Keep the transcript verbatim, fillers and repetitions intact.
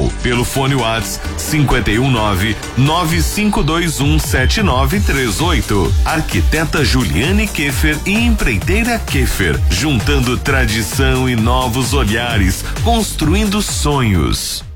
Natal. Pelo fone Whats cinco um nove, nove cinco dois um, sete nove três oito. Arquiteta Juliane Keffer e empreiteira Keffer, juntando tradição e novos olhares, construindo sonhos.